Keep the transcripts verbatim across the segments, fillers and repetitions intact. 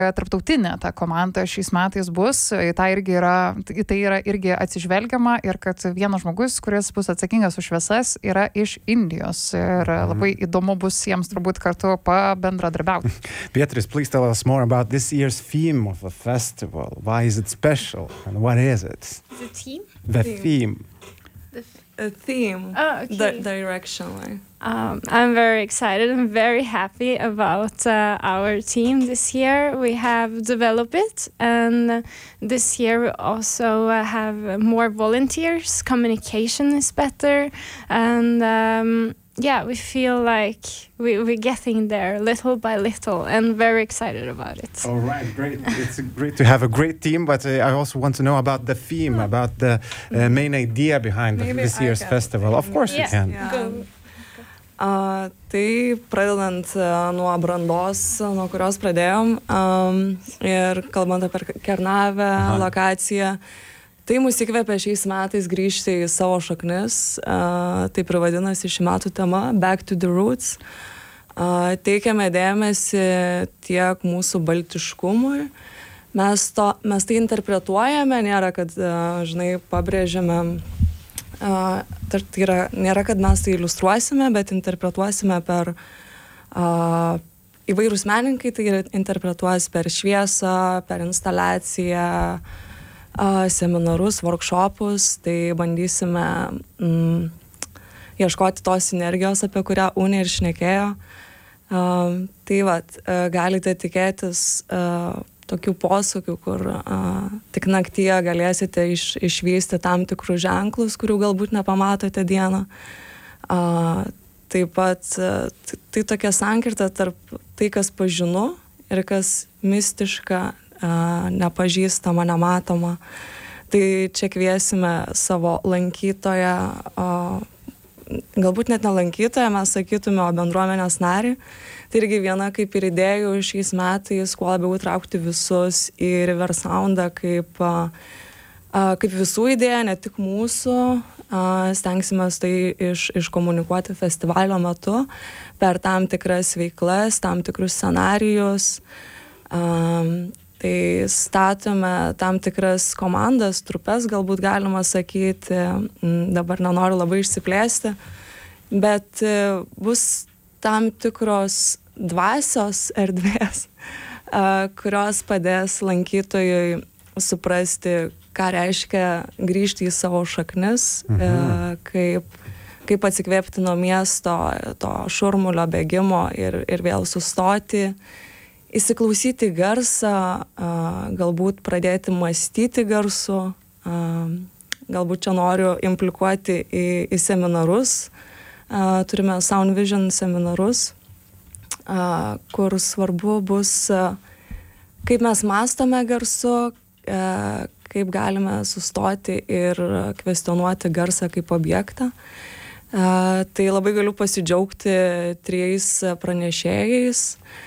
tarptautinė ta komanda šiais metais bus, į tai irgi yra, į tai yra irgi atsižvelgiama ir kad vienas žmogus, kuris bus atsakingas už šviesas, yra iš Indijos ir labai įdomu bus jiems turbūt kartu pabendradarbiauti. Beatrice, please tell us more about this year's theme of the festival. Why is it special and what is it? The theme? The Theme. theme. The A theme, Oh, okay. the direction. Like. Um, I'm very excited and very happy about uh, our team this year. We have developed it, and this year we also uh, have more volunteers. Communication is better, and um, yeah, we feel like we, we're getting there little by little, and very excited about it. All right, great. It's great to have a great team, but uh, I also want to know about the theme, about the uh, main idea behind the, Maybe this I year's can. festival. Of course Yeah. you can. Yeah. Go. Uh, tai pradedant uh, nuo brandos, nuo kurios pradėjom, um, ir kalbant apie Kernavę, Aha. lokaciją, tai mus įkvėpė šiais metais grįžti į savo šaknis, uh, taip ir vadinasi šių metų tema Back to the Roots. Uh, teikiame dėmesį tiek mūsų baltiškumui, mes, to, mes tai interpretuojame, nėra, kad, uh, žinai, pabrėžiame. Uh, tai yra, nėra, kad mes tai iliustruosime, bet interpretuosime per uh, įvairūs menininkai, tai interpretuos per šviesą, per instaliaciją, uh, seminarus, workshopus, tai bandysime mm, ieškoti tos sinergijos, apie kurią Unė ir šnekėjo. Uh, tai vat, uh, galite tikėtis uh, tokių posūkių, kur uh, tik naktyje galėsite iš, išvysti tam tikrus ženklus, kurių galbūt nepamatote dieną. Uh, taip pat uh, tai, tai tokia sankirta tarp tai, kas pažinu ir kas mistiška, uh, nepažįstama, nematoma. Tai čia kviesime savo lankytoją, uh, galbūt net ne lankytoją, mes sakytume, o bendruomenės narį. Tai irgi viena kaip ir idėjų šiais metais, kuo labiau įtraukti visus į River Soundą kaip, kaip visų idėja, ne tik mūsų. Stengsime tai iš, iškomunikuoti festivalio metu per tam tikras veiklas, tam tikrus scenarijus. Tai statome tam tikras komandas, trupes, galbūt galima sakyti, dabar nenoriu labai išsiplėsti, bet bus tam tikros dvasios erdvės, kurios padės lankytojui suprasti, ką reiškia grįžti į savo šaknis, mhm. kaip, kaip atsikvėpti nuo miesto, to šurmulio bėgimo ir, ir vėl sustoti, įsiklausyti garsą, galbūt pradėti mąstyti garsu, galbūt čia noriu implikuoti į, į seminarus. Turime Sound Vision seminarus, kur svarbu bus, kaip mes mąstome garsu, kaip galime sustoti ir kvestionuoti garsą kaip objektą. Tai labai galiu pasidžiaugti trijais pranešėjais.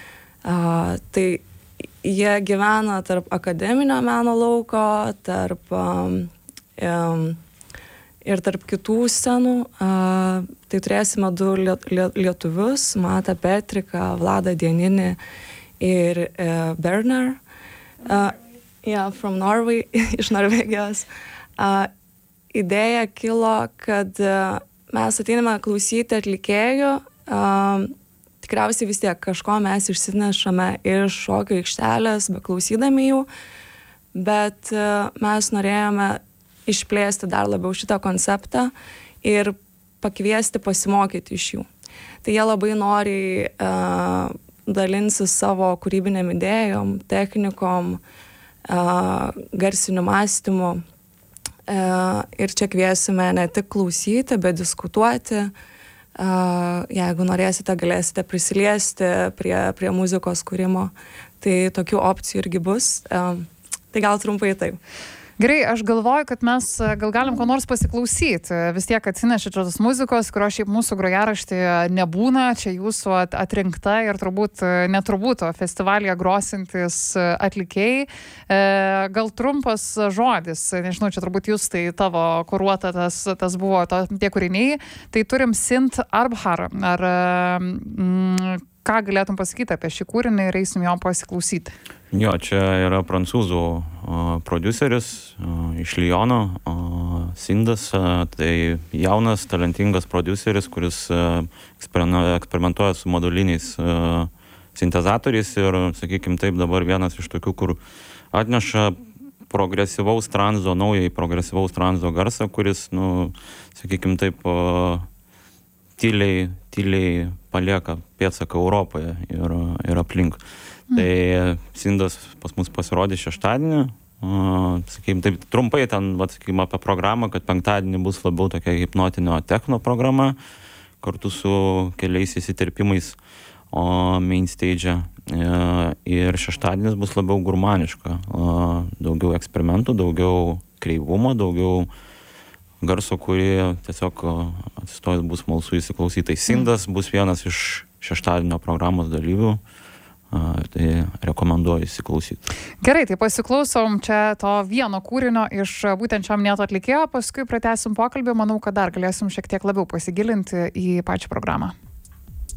Tai jie gyvena tarp akademinio meno lauko, tarp um, ir tarp kitų scenų. Uh, tai turėsime du liet, liet, lietuvius, Matą Petriką, Vladą Dieninį ir uh, Bernard. Uh, yeah, from Norway, iš Norvegijos. Uh, idėja kilo, kad uh, mes ateiname klausyti atlikėjų. Uh, tikriausiai vis tiek kažko mes išsinešame iš šokio aikštelės, beklausydami jų, bet uh, mes norėjome išplėsti dar labiau šitą konceptą ir pakviesti pasimokyti iš jų. Tai jie labai noriai uh, dalinsis savo kūrybinėm idėjom, technikom, uh, garsiniu mąstymu. Uh, ir čia kviesime ne tik klausyti, bet diskutuoti. Uh, jeigu norėsite, galėsite prisiliesti prie, prie muzikos kūrimo. Tai tokių opcijų irgi bus. Uh, tai gal trumpai taip. Gerai, aš galvoju, kad mes gal galim ko nors pasiklausyti. Vis tiek atsinešė čia tos muzikos, kurios šiaip mūsų grojaraštyje nebūna. Čia jūsų atrinkta ir turbūt neturbūt o festivalyje grosintis atlikėjai. Gal trumpas žodis, nežinau, čia turbūt jūs tai tavo kuruota tas, tas buvo to, tie kūriniai. Tai turim Sint Arbhar. Ar mm, ką galėtum pasakyti apie šį kūrinį ir eisim jo pasiklausyti. Jo, čia yra prancūzų uh, produceris uh, iš Lyono, uh, Sindas, uh, tai jaunas, talentingas produceris, kuris uh, eksperimentuoja su moduliniais uh, sintezatoriais ir, sakykime taip, dabar vienas iš tokių, kur atneša progresyvaus tranzo, naujai progresyvaus tranzo garsą, kuris, nu, sakykime taip, uh, tyliai, tyliai palieka pėdsaką Europoje ir, ir aplink. Mm. Tai Sindas pas mus pasirodė šeštadienį, uh, sakykime, taip trumpai ten, vat, sakykime, apie programą, kad penktadienį bus labiau tokia hipnotinio techno programa, kartu su keliais įsiterpimais, o main stage uh, ir šeštadienis bus labiau gurmaniška, uh, daugiau eksperimentų, daugiau kreivumo, daugiau garso, kurį tiesiog atsistojus bus smalsu įsiklausyti. Sindas bus vienas iš šeštadienio programos dalyvių. Tai rekomenduoju įsiklausyti. Gerai, tai pasiklausom čia to vieno kūrinio iš būtent šiam minėto atlikėjo, paskui pratęsim pokalbį, manau, kad dar galėsim šiek tiek labiau pasigilinti į pačią programą.